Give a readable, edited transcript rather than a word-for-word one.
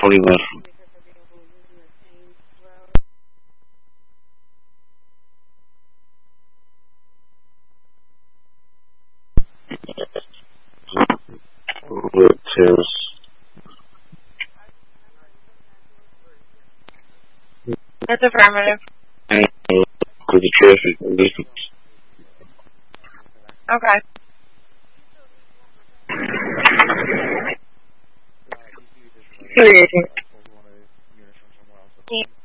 Oliver. Which is That's affirmative. could you traffic distance? Okay. Creating. Yeah.